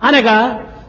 అనగా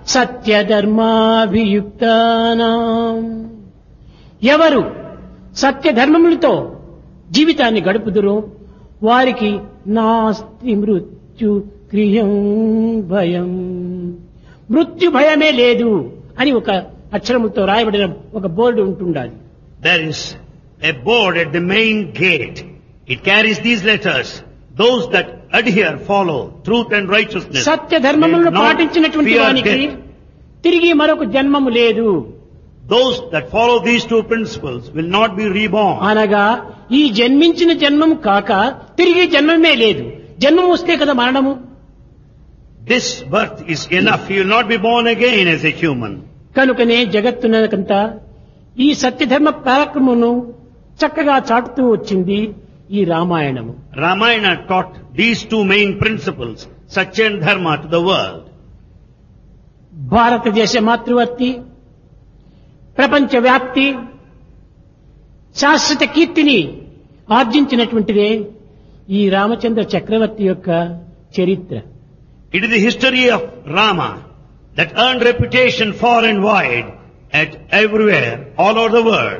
సత్యధర్మాభియుక్తానాం. ఎవరు సత్యధర్మములతో జీవితాన్ని గడుపుదురో వారికి నాస్తి మృత్యు క్రియం భయం. మృత్యు భయమే లేదు అని ఒక అక్షరముతో రాయబడిన ఒక బోర్డు ఉంటుండాలి. There is a board at the main gate. It carries these letters. Those that adhere, follow truth and righteousness. సత్యధర్మములను will not పాటించినటువంటి fear వానికి death. తిరిగి మరొక జన్మము లేదు. Those that follow these two principles will not be reborn. అనగా ఈ జన్మించిన జన్మం కాక తిరిగి జన్మమే లేదు. జన్మం వస్తే కదా మరణము. This birth is enough. You will not be born again as a human. కనుకనే జగత్తునకంతా ఈ సత్యధర్మ పరాక్రమమును చక్కగా చాటుతూ వచ్చింది ఈ రామాయణము. Ramayana taught these two main principles, Satya and Dharma, to the world. భారతదేశ మాతృవర్తి, ప్రపంచ వ్యాప్తి, శాశ్వత కీర్తిని ఆర్జించినటువంటిదే ఈ రామచంద్ర చక్రవర్తి యొక్క చరిత్ర. It is the history of Rama that earned reputation far and wide at everywhere, all over the world.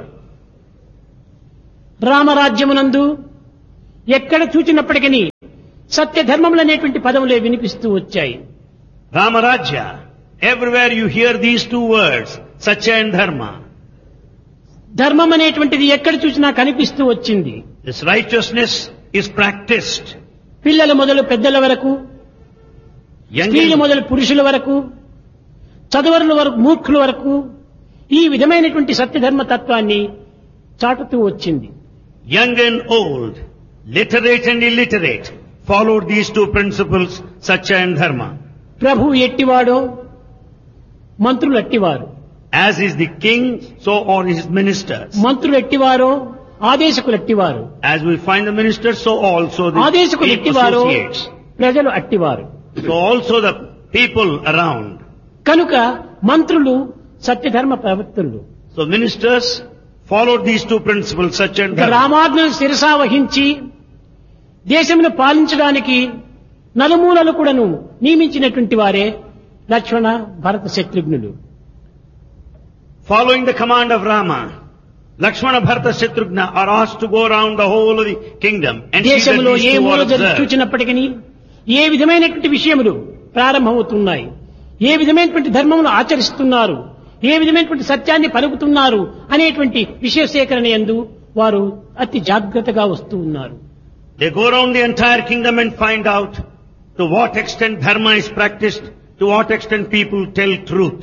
రామరాజ్యమునందు ఎక్కడ చూచినప్పటికీ సత్యధర్మములనేటువంటి పదములే వినిపిస్తూ వచ్చాయి. Ramarajya, everywhere you hear these two words, Satya and Dharma. ధర్మం అనేటువంటిది ఎక్కడ చూసినా కనిపిస్తూ వచ్చింది. This righteousness is practiced. పిల్లల మొదలు పెద్దల వరకు, Young స్త్రీలు and, మొదలు పురుషుల వరకు, చదువరుల వరకు, మూర్ఖుల వరకు ఈ విధమైనటువంటి సత్యధర్మ తత్వాన్ని చాటుతూ వచ్చింది. young and old, literate and illiterate, followed these two principles, Satya and Dharma. ప్రభు ఎట్టివాడో మంత్రులు అట్టివారు, As is the king, so are his ministers. మంత్రులు ఎట్టివారో ఆదేశకులు ఎట్టివారు, As we find the ministers, so also the ఆదేశకులు ఎట్టివారో associates. ప్రజలు అట్టివారు. So also the people around. కనుక మంత్రులు సత్యధర్మ ప్రవర్తనలు. So ministers followed these two principles, Satya and ఇక Dharma. రామాజ్ఞను శిరసా వహించి దేశమును పాలించడానికి నలుమూలలు కూడాను నియమించినటువంటి వారే లక్ష్మణ భరత శత్రుఘ్నులు. Following the command of Rama, Lakshmana, Bharata, Shatrughna are asked to go around the whole of the kingdom and see that దేశంలో these ఏ two మూల are observed. చూచినప్పటికీ ఏ విధమైనటువంటి విషయములు ప్రారంభమవుతున్నాయి, ఏ విధమైనటువంటి ధర్మములు ఆచరిస్తున్నారు, ఏ విధమైనటువంటి సత్యాన్ని పలుకుతున్నారు అనేటువంటి విషయ సేకరణ యందు వారు అతి జాగ్రత్తగా వస్తూ ఉన్నారు. They go around the entire kingdom and find out to what extent dharma is practiced, to what extent people tell truth.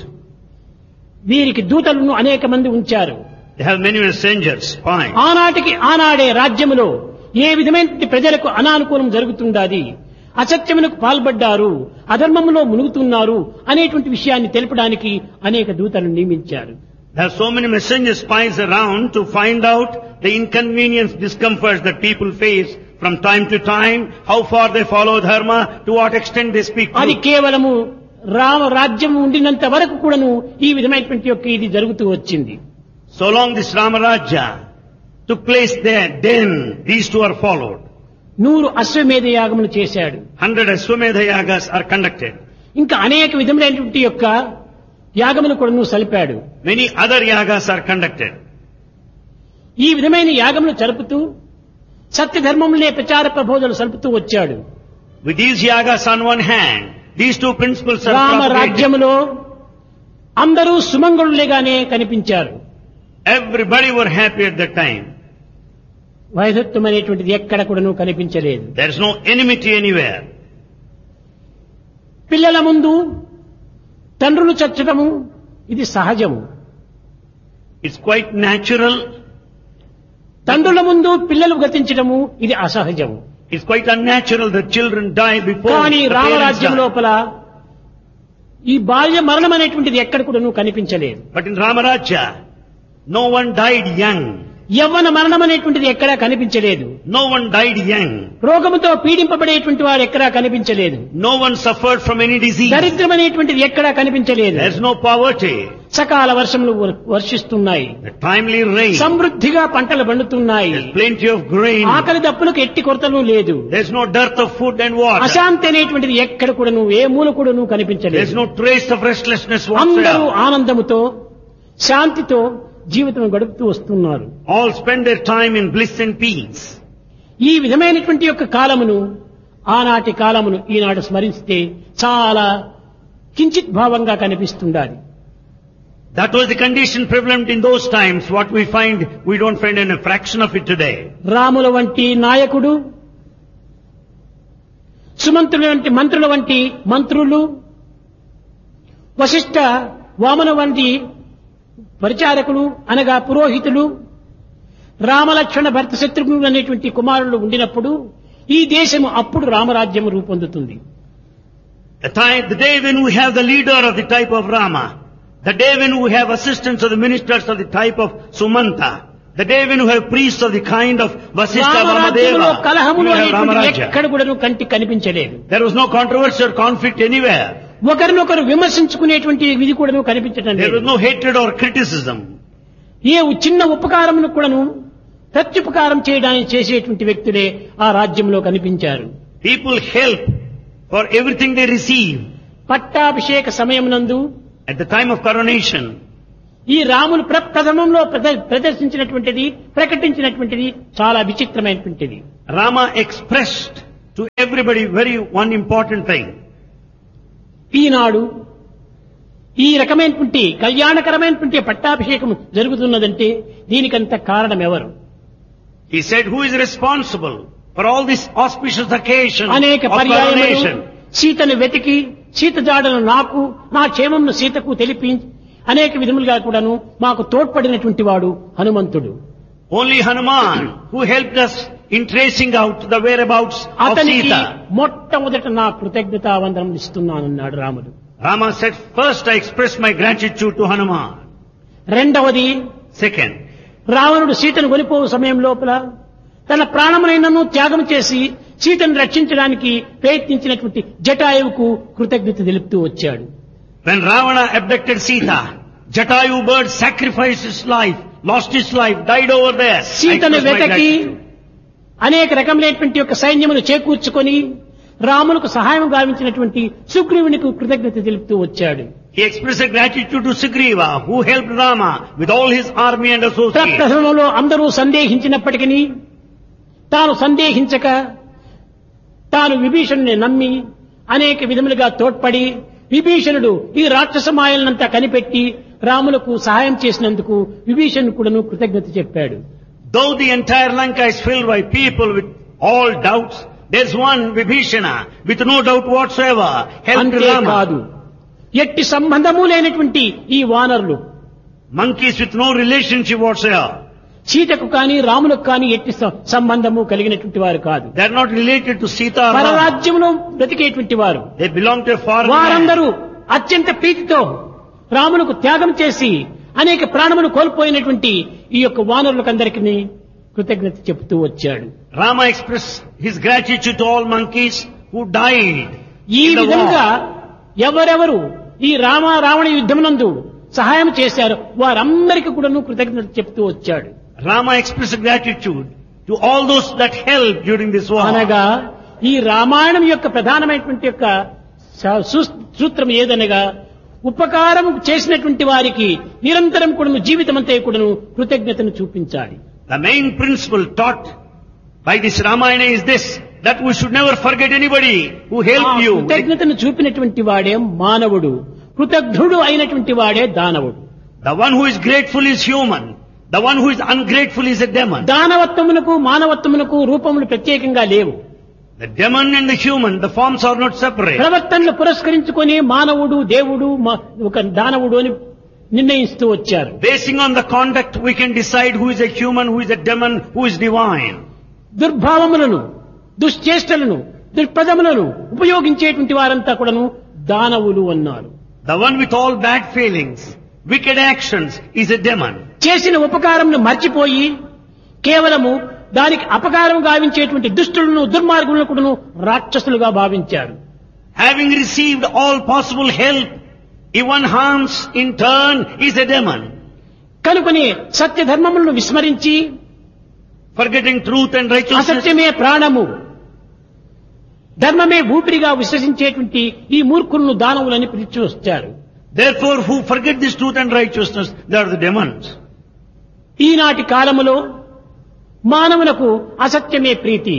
వీరికి దూతలను అనేక మంది ఉంచారు. They have many messengers, spies. ఆనాటికి ఆనాడే రాజ్యములో ఏ విధమైనటువంటి ప్రజలకు అనానుకూలం జరుగుతుండాది, అసత్యమునకు పాల్పడ్డారు, అధర్మములో మునుగుతున్నారు అనేటువంటి విషయాన్ని తెలుపడానికి అనేక దూతలను నియమించారు. There are so many messenger spies around to find out the inconvenience, discomforts that people face from time to time, how far they follow dharma, to what extent they speak అది truth. కేవలము రామ రాజ్యం ఉండినంత వరకు కూడాను ఈ విధమైనటువంటి యొక్క ఇది జరుగుతూ వచ్చింది. So long this Ramarajya took place there, then these two are followed. 100 అశ్వమేధ యాగములు చేశాడు. 100 Ashwamedha yagas are conducted. ఇంకా అనేక విధములైనటువంటి యొక్క యాగములు కూడాను సలిపాడు. Many other yagas are conducted. ఈ విధమైన యాగములు జరుపుతూ సత్యధర్మములనే ప్రచార ప్రబోధనలు సలుపుతూ వచ్చాడు. With these yagas on one hand, these two principles are Rama propagated. రాజ్యములో అందరూ సుమంగళులేగానే కనిపించారు. Everybody were happy at that time. వైధత్వం అనేటువంటిది ఎక్కడ కూడాను కనిపించలేదు. There is no enmity anywhere. పిల్లల ముందు తండ్రులు చచ్చటము ఇది సహజము. It's quite natural. తండ్రుల ముందు పిల్లలు గతించటము ఇది అసహజము. It's quite unnatural that children die before కానీ the parents రామరాజ్యం die. లోపల ఈ బాల్య మరణం అనేటువంటిది ఎక్కడ కూడాను కనిపించలేదు. But in Ramarajya, no one died young. యవ్వన మరణం అనేటువంటిది ఎక్కడా కనిపించలేదు. No one died young. రోగముతో పీడింపబడేటువంటి వారు ఎక్కడా కనిపించలేదు. No one suffered from any disease. దరిద్రం అనేటువంటిది ఎక్కడా కనిపించలేదు. There is no poverty. సకాల వర్షములు వర్షిస్తున్నాయి. The timely rain. సమృద్ధిగా పంటలు పండుతున్నాయి. There is plenty of grain. ఆకలి దప్పులకు ఎట్టి కొరతలు లేదు. There is no dearth of food and water. అశాంతి అనేటువంటిది ఎక్కడ కూడాను ఏ మూల కూడాను There is కనిపించలేదు. no trace of restlessness అందరూ whatsoever. ఆనందముతో శాంతితో జీవితం గడుపుతూ వస్తున్నారు. All spend their time in bliss and peace. ఈ విధమైనటువంటి యొక్క కాలమును ఆనాటి కాలమును ఈనాడు స్మరిస్తే చాలా కించిత్ భావంగా కనిపిస్తుండాలి. That was the condition prevalent in those times. What we don't find in a fraction of it today. రాముల వంటి నాయకుడు, సుమంత్రుల వంటి మంత్రుల వంటి మంత్రులు, వశిష్ఠ వామన వంటి పరిచారకులు అనగా పురోహితులు, రామలక్ష్మణ భరత శత్రుఘ్నులు అనేటువంటి కుమారులు ఉండినప్పుడు ఈ దేశము అప్పుడు రామరాజ్యం రూపొందుతుంది. The day when we have the leader of the type of Rama, the day when we have assistants of the ministers of the type of Sumanta, the day when we have priests of the kind of Vasishtha, రామరాజ్యంలో Vamadeva, కలహములు we have అనేటువంటి Ramarajya. ఎక్కడ కూడా కంటికి కనిపించలేదు. There was no controversy or conflict anywhere. ఒకరినొకరు విమర్శించుకునేటువంటి విధి కూడా కనిపించడం There లేదు. was no hatred or criticism. ఏ చిన్న ఉపకారమును కూడాను ప్రత్యుపకారం చేయడానికి చేసేటువంటి వ్యక్తులే ఆ రాజ్యంలో కనిపించారు. People help for everything they receive. పట్టాభిషేక సమయమునందు At the time of coronation, ఈ రాములు ప్రథమంలో ప్రదర్శించినటువంటిది ప్రకటించినటువంటిది చాలా విచిత్రమైనటువంటిది. Rama expressed to everybody one important thing. ఈనాడు ఈ రకమైనటువంటి కళ్యాణకరమైనటువంటి పట్టాభిషేకం జరుగుతున్నదంటే దీనికంత కారణం ఎవరు? He said, who is responsible for all this auspicious occasion అనేక of పర్యాయములు coronation? సీతను వెతికి సీత జాడను నాకు నా క్షేమంను సీతకు తెలిపి అనేక విధములుగా కూడాను మాకు తోడ్పడినటువంటి వాడు హనుమంతుడు. Only Hanuman who helped us in tracing out the whereabouts of అతనికి Sita. మొట్టమొదట నా కృతజ్ఞతావందనం ఇస్తున్నానన్నాడు రాముడు. Rama said, first I express my gratitude to Hanuman. రెండవది, Second, రావణుడు సీతను కొనిపోవు సమయం లోపల తన ప్రాణమునైనను త్యాగం చేసి సీతను రక్షించడానికి ప్రయత్నించినటువంటి జటాయువుకు కృతజ్ఞత తెలుపుతూ వచ్చాడు. when Ravana abducted Sita, Jatayu bird sacrificed his life, lost his life, died over there. I సీతను express my వెతకి gratitude. అనేక రకమైనటువంటి యొక్క సైన్యమును చేకూర్చుకొని రాములకు సహాయం గావించినటువంటి సుగ్రీవునికి కృతజ్ఞత తెలుపుతూ వచ్చాడు. He expressed gratitude to Sugriva, who helped Rama with all his army and associates. ప్రథమంలో అందరూ సందేహించినప్పటికీ తాను సందేహించక తాను విభీషణుని నమ్మి అనేక విధములుగా తోడ్పడి విభీషణుడు ఈ రాక్షస మాయలనంతా కనిపెట్టి రాములకు సహాయం చేసినందుకు విభీషణుడు కూడాను కృతజ్ఞత చెప్పాడు. Though the entire Lanka is filled by people with all doubts, there's one Vibhishana with no doubt whatsoever helped అంతేకాదు, Rama. ఎట్టి సంబంధము లేనటువంటి ఈ వానరులు Monkeys with no relationship whatsoever. సీతకు కాని రాములకు కాని ఎట్టి సంబంధము కలిగినటువంటి వారు కాదు. They're not related to Sita or Rama. పరరాజ్యంలో బ్రతికేటువంటి వారు. They belong to a foreign land. వారందరూ అత్యంత ప్రీతితో రాములకు త్యాగం చేసి అనేక ప్రాణములు కోల్పోయినటువంటి ఈ యొక్క వానరులకందరికీ కృతజ్ఞత చెబుతూ వచ్చాడు. Rama expressed his gratitude to all monkeys who died ఈ in the విధంగా war. ఎవరెవరు ఈ రావణ యుద్ధమునందు సహాయం చేశారో వారందరికీ కూడాను కృతజ్ఞత చెప్తూ వచ్చాడు. Rama expressed gratitude to all those that helped during this war. అనగా ఈ రామాయణం యొక్క ప్రధానమైనటువంటి యొక్క సూత్రం ఏదనగా ఉపకారం చేసినటువంటి వారికి నిరంతరం కూడాను జీవితమంతా కూడాను కృతజ్ఞతను చూపించాలి. The main principle taught by this Ramayana is this, that we should never forget anybody who helped you. కృతజ్ఞతను చూపినటువంటి వాడే మానవుడు, కృతజ్ఞుడు అయినటువంటి వాడే దానవుడు. The one who is grateful is human. The one who is ungrateful is a demon. దానవత్వమునకు మానవత్వమునకు రూపములు ప్రత్యేకంగా లేవు. The demon and the human, the forms are not separate. ప్రవర్తనలు పురస్కరించుకొని మానవుడు దేవుడు ఒక దానవుడు అని నిర్ణయిస్తూ వచ్చారు. Basing on the conduct, we can decide who is a human, who is a demon, who is divine. దుర్భావములను, దుశ్చేష్టలను, దుర్పదములను ఉపయోగించేటువంటి వారంతా కూడాను దానవులు అన్నారు. The one with all bad feelings, wicked actions is a demon. చేసిన ఉపకారంను మర్చిపోయి కేవలము దానికి అపకారం గావించేటువంటి దుష్టులను దుర్మార్గులను కూడాను రాక్షసులుగా భావించారు. Having received all possible help, if one harms in turn is a demon. కనుకొని సత్య ధర్మములను విస్మరించి Forgetting truth and righteousness. అసత్యమే ప్రాణము, ధర్మమే ఊపిరిగా విశ్వసించేటువంటి ఈ మూర్ఖులను దానవులని పిలిచి వచ్చారు. Therefore, who forget this truth and righteousness, they are the demons. ఈనాటి కాలములో మానవులకు అసత్యమే ప్రీతి.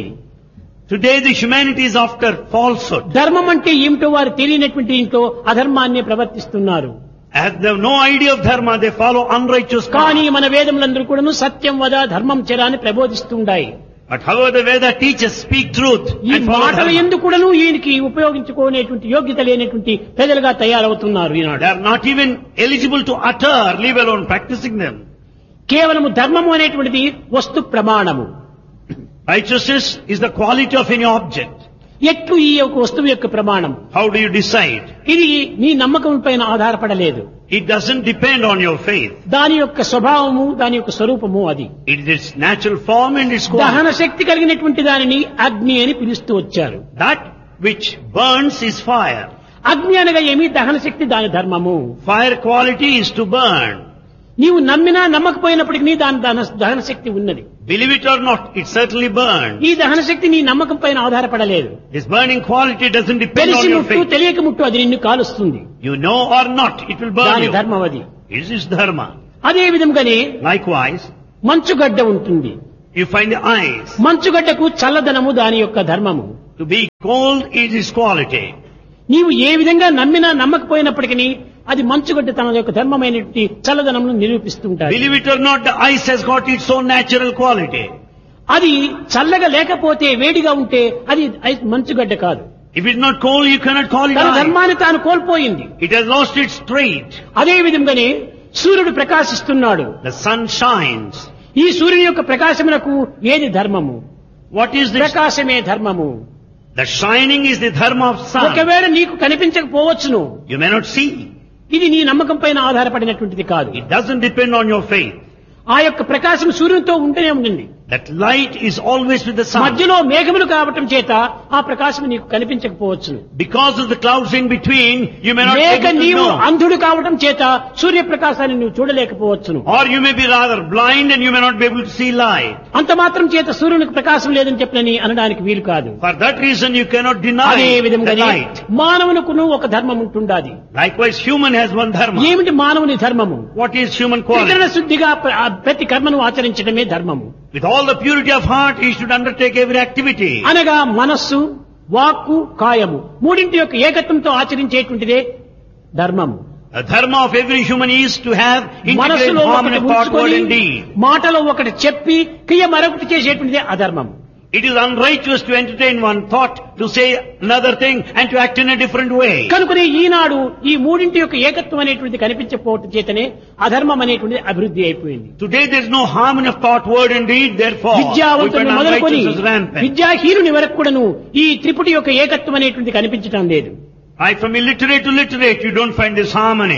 Today the humanity is after falsehood. ధర్మం అంటే ఏమిటో వారు తెలియనటువంటి ఇంట్లో అధర్మాన్ని ప్రవర్తిస్తున్నారు. As they have no idea of dharma, they follow unrighteous కానీ paths. మన వేదములందరూ కూడాను సత్యం వద ధర్మం చెర అని ప్రబోధిస్తుండాయి. But however the Veda teaches, speak truth ఈ and follow మాటలు dharma. ఎందుకు కూడాను ఈయనకి ఉపయోగించుకునేటువంటి యోగ్యత లేనటువంటి ప్రజలుగా తయారవుతున్నారు ఈనాడు. They are not even eligible to utter, leave alone practicing them. కేవలము ధర్మము అనేటువంటిది వస్తు ప్రమాణము. Righteousness is the quality of any object. ఎట్లు ఈ యొక్క వస్తువు యొక్క ప్రమాణం? How do you decide? ఇది నీ నమ్మకం పైన ఆధారపడలేదు. It doesn't depend on your faith. దాని యొక్క స్వభావము, దాని యొక్క స్వరూపము అది. It is its natural form and its దహన quality. శక్తి కలిగినటువంటి దానిని అగ్ని అని పిలుస్తూ వచ్చారు. That which burns is fire. అగ్ని అనగా ఏమి? దహన శక్తి దాని ధర్మము. Fire quality is to burn. నీవు నమ్మినా నమ్మకపోయినప్పటికీ దాని దహన శక్తి ఉన్నది. Believe it or not, it certainly burns. ఈ దహన శక్తి నీ నమ్మకం పైన ఆధారపడలేదు. This burning quality doesn't depend తెలిసి on your ముట్టు faith. తెలియక ముట్టు అది నిన్ను కాలుస్తుంది. You know or not, it will burn దాని you. ధర్మం అది. It is dharma. అదే విధంగానే Likewise, మంచుగడ్డ ఉంటుంది. you find the ice. మంచుగడ్డకు చల్లదనము దాని యొక్క ధర్మము. To be cold is its quality. నీవు ఏ విధంగా నమ్మినా నమ్మకపోయినప్పటికీ అది మంచుగడ్డ తన యొక్క ధర్మమైనటువంటి చల్లదనమును నిరూపిస్తుంటారు. Believe it or not, the ice has got its own natural quality. అది చల్లగా లేకపోతే వేడిగా ఉంటే అది మంచుగడ్డ కాదు. If it's not cold, you cannot call it తన ice. ధర్మాన్ని తాను కోల్పోయింది. It has lost its trait. అదే విధంగానే సూర్యుడు ప్రకాశిస్తున్నాడు. The sun shines. ఈ సూర్యుని యొక్క ప్రకాశమునకు ఏది ధర్మము? What is this? ప్రకాశమే ధర్మము. The shining is the dharma of sun. ఒకవేళ నీకు కనిపించకపోవచ్చును, You may not see. ఇది నీ నమ్మకం పైన ఆధారపడినటువంటిది కాదు. It doesn't depend on your faith. ఆ యొక్క ప్రకాశం సూర్యునితో ఉంటూనే ఉంటుంది. That light is always with the sun. మధ్యలో మేఘములు కావటం చేత ఆ ప్రకాశం నీకు కనిపించకపోవచ్చును. Because of the clouds in between, you may not be లేక able to నీవు know. అంధుడు కావటం చేత సూర్యప్రకాశాన్ని నువ్వు చూడలేకపోవచ్చును. Or you may be rather blind and you may not be able to see light. అంత మాత్రం చేత సూర్యునికి ప్రకాశం లేదని చెప్పనని అనడానికి వీలు కాదు. For that reason, you cannot deny అదే the విధంగా light. మానవునకును ఒక ధర్మం ఉంటుండాది. Likewise, human has one dharma. ఏమిటి మానవుని ధర్మము? What is human త్రికరణ quality? శుద్ధిగా ప్రతి కర్మను ఆచరించడమే ధర్మము. With all the purity of heart, he should undertake every activity. అనగా మనస్సు, వాక్కు, కాయము మూడింటి యొక్క ఏకత్వంతో ఆచరించేటువంటిదే ధర్మము. The dharma of every human is to have integrated మనస్సులో harmony ఒకటి of thought, word ఉంచుకొని and deed. మాటలో ఒకటి చెప్పి క్రియ మరొకటి చేసేటువంటిదే అధర్మం. It is unrighteous to entertain one thought, to say another thing, and to act in a different way. కనుకనే ఈనాడు ఈ మూడింటి యొక్క ఏకత్వం అనేటువంటిది కనిపించకపోవటం చేతనే అధర్మం అనేటువంటిది అభివృద్ధి అయిపోయింది. Today there is no harmony of thought, word and deed, therefore, we విద్యావంతుని find మొదలుకొని unrighteousness rampant. విద్యాహీనుని వరకు కూడాను ఈ త్రిపుటి యొక్క ఏకత్వం అనేటువంటిది కనిపించటం లేదు. Right from illiterate to literate, you don't find this harmony.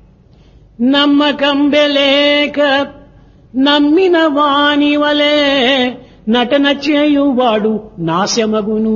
నమ్మకం బెలేక నమ్మిన వాని వలే నటన చేయువాడు నాశమగును.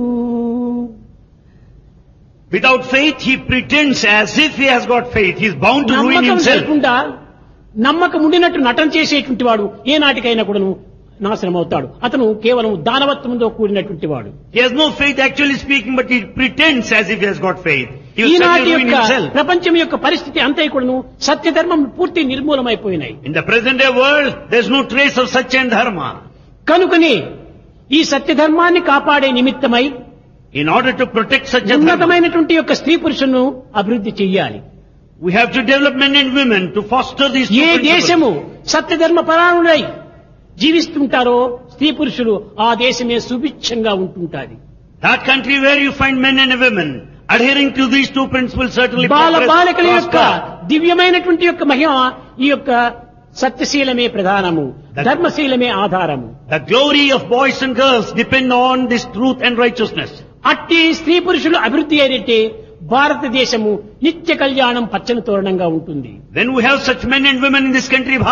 Without faith, he pretends as if he has got faith. He is bound to ruin నమ్మకం himself. లేకుండా నమ్మకం ఉండినట్టు నటన చేసేటువంటి వాడు ఏ నాటికైనా కూడాను నాశనం అవుతాడు. అతను కేవలం దానవత్వంతో కూడినటువంటి వాడు. He has no faith actually speaking, but he pretends as if he has got faith. He will ఈనాటి certainly ruin యొక్క himself. ప్రపంచం యొక్క పరిస్థితి అంతా కూడాను సత్యధర్మం పూర్తి నిర్మూలమైపోయినాయి. In the present day world, there is no trace of Satya and Dharma. కనుకని ఈ సత్యధర్మాన్ని కాపాడే నిమిత్తమై In order to protect Satya Dharma, ఉన్నతమైనటువంటి యొక్క స్త్రీ పురుషులను అభివృద్ధి చెయ్యాలి. we have to develop men and women to foster these two A principles. దేశము సత్యధర్మ పరాయణులై జీవిస్తుంటారో స్త్రీ పురుషులు ఆ దేశమే సుభిక్షంగా ఉంటుంటాది. That country where you find men and women adhering to these two principles certainly Bala progress, బాలికల యొక్క prosper. దివ్యమైనటువంటి యొక్క మహిమ ఈ యొక్క సత్యశీలమే ప్రధానము, ధర్మశీలమే ఆధారము. The glory of boys and girls depend on this truth and righteousness. అట్టి స్త్రీ పురుషులు అభివృద్ధి అయినట్టే భారతదేశము నిత్య కళ్యాణం పచ్చని తోరణంగా ఉంటుంది. When we have such men and women in this country, Bharat,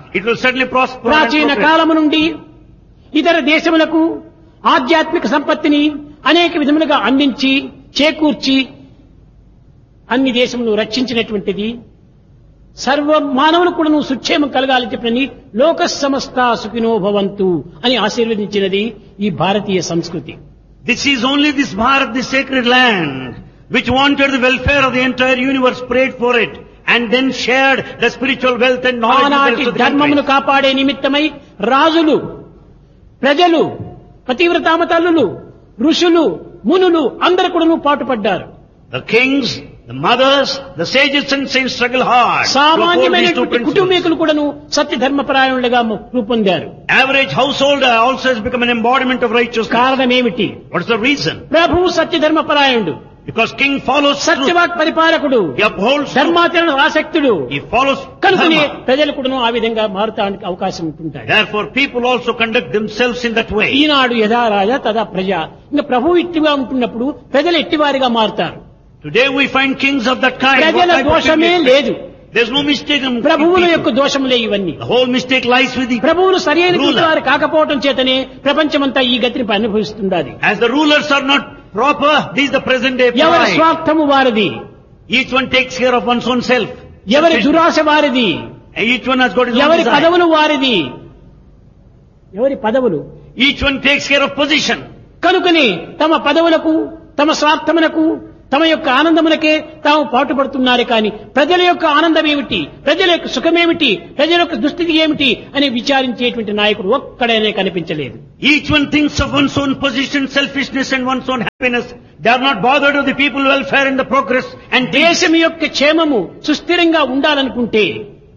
it will certainly prosper. and ప్రాచీన progress. కాలము నుండి ఇతర దేశములకు ఆధ్యాత్మిక సంపత్తిని అనేక విధములుగా అందించి చేకూర్చి అన్ని దేశములను రక్షించినటువంటిది. సర్వ మానవులు కూడా నువ్వు సుక్షేమం కలగాలని చెప్పని లోక సమస్త సుఖినో భవంతు అని ఆశీర్వదించినది ఈ భారతీయ సంస్కృతి. This is only this Bharat, this sacred land, which wanted the welfare of the entire universe, prayed for it, and then shared the spiritual wealth and knowledge with the ఆనాటి rest of the ధర్మమును countries. కాపాడే నిమిత్తమై రాజులు, ప్రజలు, పతివ్రతామ తల్లులు, ఋషులు, మునులు అందరూ కూడా పాటుపడ్డారు. The kings, the mothers, the sages and saints struggle hard to uphold these two సామాన్యమైనటువంటి principles. కుటుంబీకులు కూడాను సత్య ధర్మపరాయణులుగా రూపొందారు. Average householder also has become an embodiment of righteousness. కారణం ఏమిటి? What is the reason? ప్రభువు సత్య ధర్మపరాయణుడు, Because king follows truth. సత్యవాక్ పరిపాలకుడు, He upholds truth. ధర్మాచరణ ఆసక్తుడు. He follows కనుకనే dharma. ప్రజలు కూడాను ఆ విధంగా మారుతానికి అవకాశం ఉంటుంటాయి. Therefore, people also conduct themselves in that way. ఈనాడు యథా రాజా తదా ప్రజ. ఇంకా ప్రభువు ఇట్టిగా ఉంటున్నప్పుడు ప్రజలు ఎట్టివారిగా మారుతారు. Today we find kings of that kind. What ప్రజల type of దోషమే king is లేదు. that? There's no mistake in ప్రభువుల people. యొక్క దోషములే ఇవన్నీ. The whole mistake lies with the ప్రభువులు సరైనటువంటి ruler. వారు కాకపోవటం చేతనే ప్రపంచమంతా ఈ గతిని అనుభవిస్తున్నది. As the rulers are not proper, this is the present day ఎవరి pride. స్వార్థము వారిది, Each one takes care of one's own self. ఎవరి దురాశ వారిది, Each one has got his own ఎవరి desire. పదవులు వారిది, ఎవరి పదవులు. Each one takes care of position. కనుకని తమ పదవులకు, తమ స్వార్థములకు, తమ యొక్క ఆనందములకే తాము పాటుపడుతున్నారు. కానీ ప్రజల యొక్క ఆనందం ఏమిటి, ప్రజల యొక్క సుఖమేమిటి, ప్రజల యొక్క దుస్థితి ఏమిటి అని విచారించేటువంటి నాయకుడు ఒక్కడైనా కనిపించలేదు. Each one thinks of one's own position, selfishness and one's own happiness. They are not bothered of the people welfare and the progress and peace. దేశం యొక్క క్షేమము సుస్థిరంగా ఉండాలనుకుంటే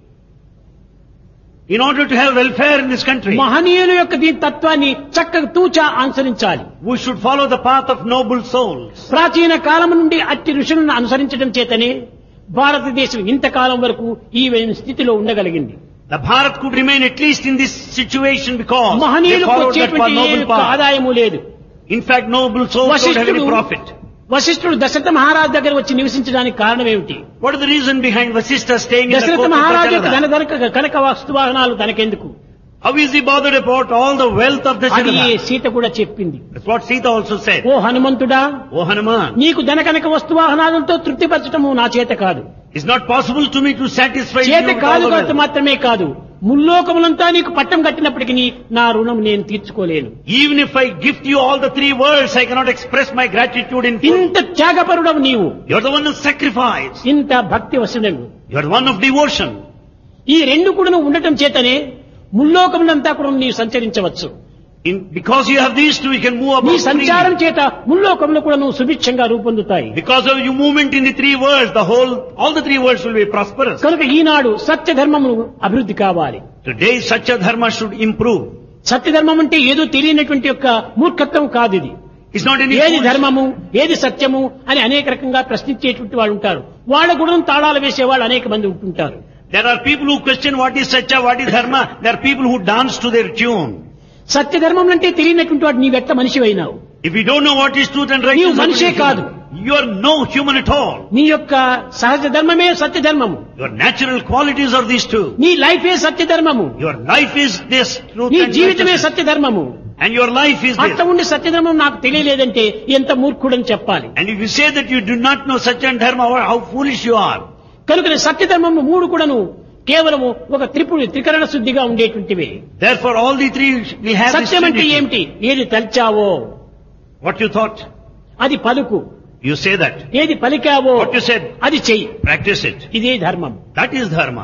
In order to have welfare in this country, మహనీయుల యొక్క దీని తత్వాన్ని చక్కగా తూచా అనుసరించాలి. we should follow the path of noble souls. ప్రాచీన కాలం నుండి అట్టి ఋషులను అనుసరించడం చేతనే భారతదేశం ఇంతకాలం వరకు ఈ స్థితిలో ఉండగలిగింది. The Bharat could remain at least in this situation because they మహనీయులకు followed that వచ్చేటువంటి ఏ noble యొక్క path. ఆదాయము లేదు. In fact, noble souls don't have any profit. వశిష్ఠుడు దశరథ మహారాజు దగ్గర వచ్చి నివసించడానికి కారణం ఏమిటి? What is the reason behind Vasishtha staying in the Dasharatha court of మహారాజు యొక్క Dasharatha? Kanaka వస్తువాహనాలు తనకెందుకు? How is he bothered about all the wealth of అది Dasharatha? సీత కూడా చెప్పింది. That's what Sita also said. Oh హనుమంతుడా, Oh Hanuman, నీకు ధనకనక వస్తువాహనాలతో తృప్తిపరచటము నా చేత కాదు. it's not possible to me to satisfy you చేత with all కాదు the కాబట్టి wealth. మాత్రమే కాదు, ముల్లోకములంతా నీకు పట్టం కట్టినప్పటికీ నా రుణం నేను తీర్చుకోలేను. Even if I gift you all the three worlds, I cannot express my gratitude in full. ఇంత త్యాగపరుడవు నీవు, You're the one of sacrifice. ఇంత భక్తి వశుడవు. You're the one of devotion. ఈ రెండు కూడా నువ్వు ఉండటం చేతనే ముల్లోకములంతా కూడా నీవు సంచరించవచ్చు. Because you have these two, you can move నీ about సంచారం freely. చేత ముల్లోకములు కూడా నువ్వు సుభిక్షంగా రూపొందుతాయి. Because of your movement in the three worlds, all the three worlds will be prosperous. కనుక ఈనాడు సత్య ధర్మము అభివృద్ధి కావాలి. Today, such a dharma should improve. సత్య ధర్మం అంటే ఏదో తెలియనటువంటి యొక్క మూర్ఖత్వం కాదు ఇది. It's not any ఏది foolish- ధర్మము, ఏది సత్యము అని అనేక రకంగా ప్రశ్నించేటువంటి వాళ్ళు ఉంటారు. వాళ్ళ గుణం తాళాలు వేసేవాళ్ళు అనేక మంది ఉంటుంటారు. There are people who question what is satya, what is dharma. There are people who dance to their tune. సత్య ధర్మం అంటే తెలియనటువంటి వాడు నీవెట్ట మనిషి అయినావు. If you don't know what is truth and నీవు righteousness, మనిషే కాదు. you are no human at all. నీ యొక్క సహజ ధర్మమే సత్య ధర్మము. Your natural qualities are these two. నీ లైఫే సత్య ధర్మము. Your life is this truth నీ and జీవితమే righteousness. సత్య ధర్మము. And your life is అట్ట this. ఉండి సత్య ధర్మం నాకు తెలియలేదంటే ఎంత మూర్ఖుడని చెప్పాలి. And if you say that you do not know satya and dharma, how foolish you are. కనుక సత్య ధర్మము మూడు కూడాను కేవలము ఒక త్రికరణ శుద్ధిగా ఉండేటువంటివి. Therefore, all the three will have this సత్యం అంటే trinity. ఏమిటి? ఏది తల్చావో What you thought, అది పలుకు, you say that. ఏది పలికావో What you said, అది చెయ్యి. practice it. ఇదే ధర్మం. That is dharma.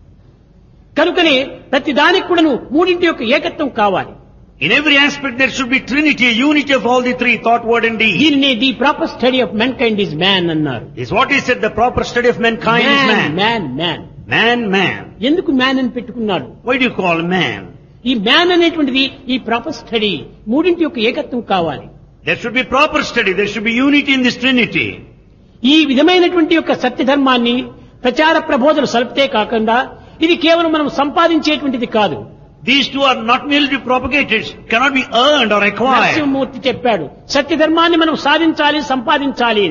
కనుకనే ప్రతి దానికి కూడాను మూడింటి యొక్క ఏకత్వం కావాలి. In every aspect there should be trinity, a unity of all the three, thought, word and deed. దీనినే the proper study of man kind is man అన్నారు. Is what he said, the proper study of mankind is man. Man man Man. ఎందుకు man అని పెట్టుకున్నాడు? Why do you call man? ఈ man అనేటువంటిది ఈ proper study మూడింటి యొక్క ఏకత్వం కావాలి. There should be proper study, there should be unity in this trinity. ఈ విధమైనటువంటి యొక్క సత్య ధర్మాన్ని ప్రచార ప్రబోధనలు సల్పితే కాకుండా ఇది కేవలం మనం సంపాదించేటువంటిది కాదు. These two are not merely to be propagated, cannot be earned or acquired. Narasimhamurthy చెప్పాడు, సత్య ధర్మాన్ని మనం సాధించాలి, సంపాదించాలి అని.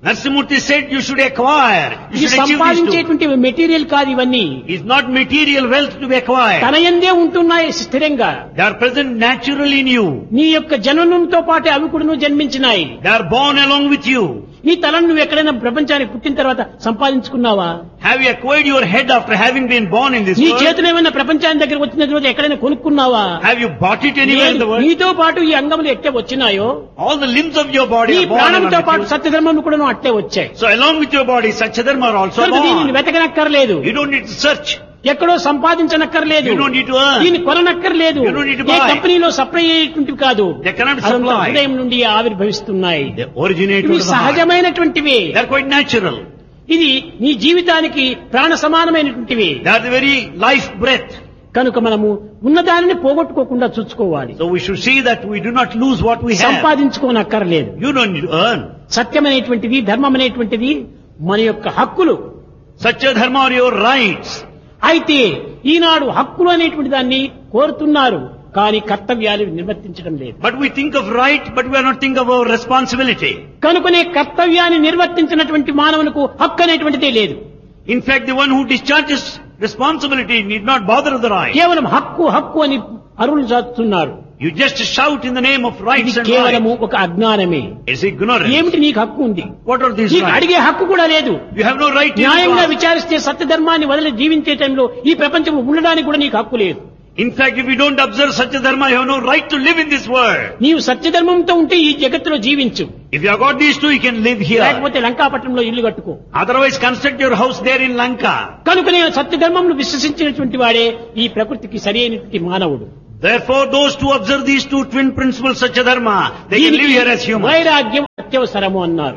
Narasimurti said you should acquire. You ఇది should achieve these two. సంపాదించేటువంటి material కాదు ఇవన్నీ. It's not material wealth to be acquired. తన యందే ఉంటున్నాయి స్థిరంగా. They are present naturally in you. నీ యొక్క జననంతో పాటు అవి కూడా జన్మించినాయి. They are born along with you. నీ తలను నువ్వు ఎక్కడైనా ప్రపంచానికి పుట్టిన తర్వాత సంపాదించుకున్నావా? Have you acquired your head after having been born in this నీ world? చేతులు ఏమైనా ప్రపంచానికి దగ్గర వచ్చిన తర్వాత ఎక్కడైనా కొనుక్కున్నావా? Have you bought it anywhere in the world? నీతో పాటు ఈ అంగములు ఎట్టే వచ్చినాయో All the limbs of your body నీ are born ప్రాణంతో along పాటు with you. సత్యధర్మం కూడా అట్లే వచ్చాయి. So along with your body, Satyadharma are also కనుక దీనిని born. వెతకనక్కర్లేదు. You don't need to search. ఎక్కడో సంపాదించనక్కర్లేదు. You don't need to earn. దీన్ని కొననక్కర్లేదు. You don't need to A buy. కంపెనీలో సప్లై అయ్యేటువంటివి కాదు. They cannot అదంతా supply. హృదయం నుండి ఆవిర్భవిస్తున్నాయి. They originate ఇవి from the heart. సహజమైనటువంటివి. They are quite natural. ఇది నీ జీవితానికి ప్రాణ సమానమైనటువంటివి. They are the very life breath. కనుక మనము ఉన్నదానిని పోగొట్టుకోకుండా చూసుకోవాలి. So we should see that we do not lose what we have. సంపాదించుకోనక్కర్లేదు. You don't need to earn. సత్యమనేటువంటిది ధర్మం అనేటువంటిది మన యొక్క హక్కులు. Satyadharma are your rights. అయితే ఈనాడు హక్కులు అనేటువంటి దాన్ని కోరుతున్నారు, కానీ కర్తవ్యాలు నిర్వర్తించడం లేదు. But we think of right, but we are not thinking of our responsibility. కనుకనే కర్తవ్యాన్ని నిర్వర్తించినటువంటి మానవునికి హక్కు అనేటువంటిదే లేదు. In fact, the one who discharges responsibility need not bother with the right. కేవలం హక్కు హక్కు అని అరువులు చాటుతున్నారు. You just shout in the name of rights ఇది and కేవలము rights. ఒక అజ్ఞానమే. It's ignorance. ఏమిటి నీకు హక్కు ఉంది? What are these నీకు rights? అడిగే హక్కు కూడా లేదు. You have no right to న్యాయంగా ask. విచారిస్తే సత్యధర్మాన్ని వదిలి జీవించే టైంలో ఈ ప్రపంచం ఉండడానికి కూడా నీకు హక్కు లేదు. In fact, if you don't observe Satyadharma, you have no right to live in this world. నీవు సత్యధర్మంతో ఉంటే ఈ జగత్తులో జీవించు. If you have got these two, you can live here. లేకపోతే లంకాపట్నంలో ఇల్లు కట్టుకో. Otherwise, construct your house there in Lanka. కనుక నేను సత్యధర్మంను విశ్వసించినటువంటి వాడే ఈ ప్రకృతికి సరైనటువంటి మానవుడు. Therefore, those who observe these two twin principles, Satyadharma, they can live here as humans. వైరాగ్యం అత్యవసరము అన్నారు.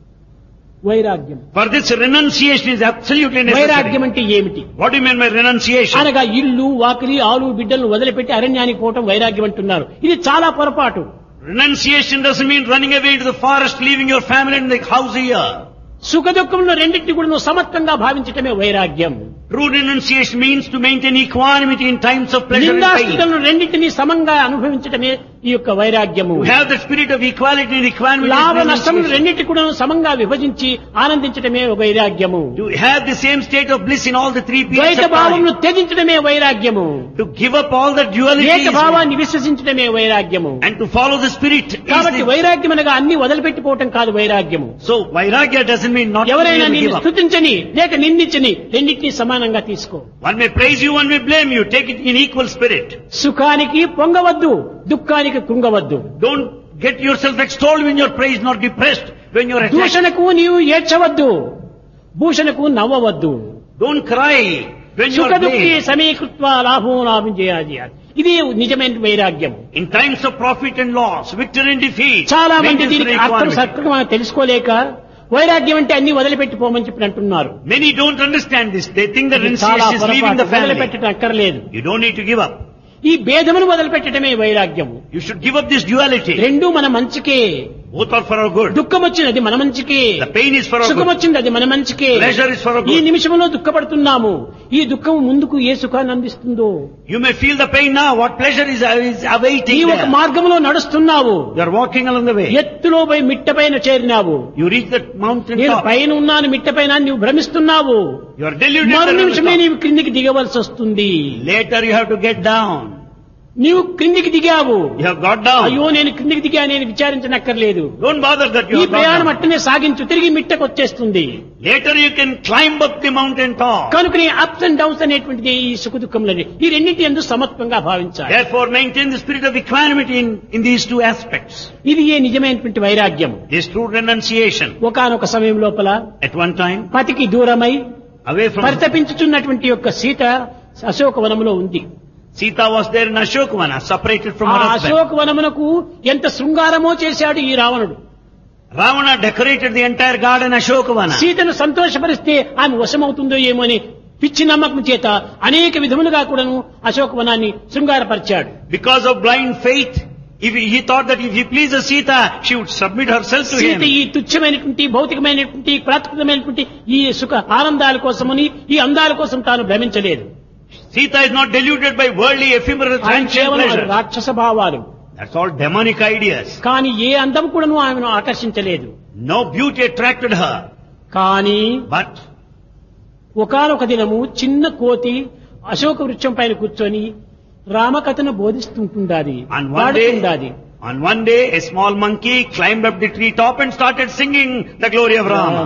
వైరాగ్యం For this, renunciation is absolutely వైరాగ్యం necessary. అంటే ఏమిటి? What do you mean by renunciation? అనగా ఇల్లు వాకిలి ఆలు బిడ్డలను వదిలిపెట్టి అరణ్యానికి పోవటం వైరాగ్యం అంటున్నారు. ఇది చాలా పొరపాటు. Renunciation doesn't mean running away into the forest, leaving your family and the house here. సుఖ దుఃఖంలో రెండింటిని కూడా నువ్వు సమత్వంగా భావించటమే వైరాగ్యం. True renunciation means to maintain equanimity in times of pleasure and pain. నిందాస్తులను రెండింటినీ సమంగా అనుభవించటమే ఈ యొక్క వైరాగ్యము. To have the spirit of equality and equanimity. లాభ is నష్టములు renunciation. రెండింటి కూడా సమంగా విభజించి ఆనందించటమే ఒక వైరాగ్యము. To have the same state of bliss in all the three periods ద్వైత of భావమును time. త్యజించడమే వైరాగ్యము. To give up all the duality ఏక భావాన్ని విశ్వసించడమే వైరాగ్యము. and to follow the spirit. కాబట్టి వైరాగ్యం అనగా అన్ని వదిలిపెట్టిపోవటం కాదు వైరాగ్యము. So vairagya doesn't mean not to ఎవరైనా really నిన్ను give up. స్తుతించని లేక నిందించని రెండింటినీ సమానంగా తీసుకో. One may praise you, one may blame you. Take it in equal spirit. సుఖానికి పొంగవద్దు, దుఃఖానికి కృంగవద్దు. Don't get yourself extolled when you're praised, nor depressed when you're attacked. దూషణకు నీవు ఏడ్చవద్దు, భూషణకు నవ్వవద్దు. Don't cry when సుఖ you're దుఃఖి blamed. సమీకృత్వ లాభం లాభం చేయాలి. ఇది నిజమైన వైరాగ్యం. In times of profit and loss, victory and defeat, చాలా మంది maintain దీనికి అర్థం equanimity. సత్యం మనం తెలుసుకోలేక వైరాగ్యం అంటే అన్ని వదిలిపెట్టిపోమని చెప్పి అంటున్నారు. Many don't understand this. They think that ఇది చాలా renunciation is leaving పొరపాటు. the family. వదిలిపెట్టడం అక్కర్లేదు. You don't need to give up. ఈ భేదమును వదిలిపెట్టడమే వైరాగ్యము. You should give up this duality. రెండూ మన మంచికే. Both are for our good. దుఃఖం వచ్చినది మన మంచికే, The pain is for our సుఖం good. వచ్చింది అది మన మంచికే. Pleasure is for our ఈ good. నిమిషంలో దుఃఖపడుతున్నాము, ఈ దుఃఖం ముందుకు ఏ సుఖాన్ని అందిస్తుందో. You may feel the pain now. What pleasure is awaiting ఈ ఒక there? మార్గంలో నడుస్తున్నావు, You are walking along the way. ఎత్తులో పోయి మిట్ట పైన చేరినావు. You reach the mountain నేను top. పైన ఉన్నాను మిట్ట పైన నువ్వు భ్రమిస్తున్నావు. You are deluded. మరు that you're on the నిమిషమే top. నీవు క్రిందికి దిగవలసి వస్తుంది. Later you have to get down. నీవు క్రిందికి దిగావు, You have got down. అయ్యో నేను క్రిందికి దిగా నేను విచారించనక్కర్లేదు. Don't bother that you ఈ have got ప్రయాణం down. అట్టనే సాగించు, తిరిగి మిట్టకు వచ్చేస్తుంది. Later you can climb up the mountain top. కనుక నీ అప్స్ అండ్ డౌన్స్ అనేటువంటిది ఈ సుఖ దుఃఖములని ఈ రెండింటి యందు సమత్వంగా భావించాలి. Therefore maintain the spirit of equanimity in these two aspects. ఇది ఏ నిజమైనటువంటి వైరాగ్యం. This true renunciation. ఒకానొక సమయం లోపల At one time, పతికి దూరమై away from పరితపించుచున్నటువంటి యొక్క సీత అశోకవనములో ఉంది. Sita was there in Ashokavana, separated from ఆ her husband. అశోకవనమునకు ఎంత శృంగారమో చేశాడు ఈ రావణుడు. Ravana decorated the entire garden Ashokavana. సీతను సంతోషపరిస్తే ఆమె వశమవుతుందో ఏమో అని పిచ్చి నమ్మకం చేత అనేక విధములుగా కూడాను అశోకవనాన్ని శృంగారపరిచాడు. Because of blind faith, he thought that if he pleases Sita, she would submit herself to Sita him. ఈ తుచ్చమైనటువంటి భౌతికమైనటువంటి ప్రాకృతమైనటువంటి ఈ సుఖ ఆనందాల కోసమని ఈ అందాల కోసం తాను భ్రమించలేదు. Sita is not deluded by worldly ephemeral ఆయన transient కేవలం pleasure. రాక్షస భావాలు. That's all demonic ideas. కానీ ఏ అందం కూడాను ఆమెను ఆకర్షించలేదు. No beauty attracted her. కానీ But ఒకానొక దినము చిన్న కోతి అశోక వృక్షం పైన కూర్చొని రామకథను బోధిస్తుంటుండాది, పాడుతుండాది. on one day, a small monkey climbed up the tree top and started singing the glory of Rama.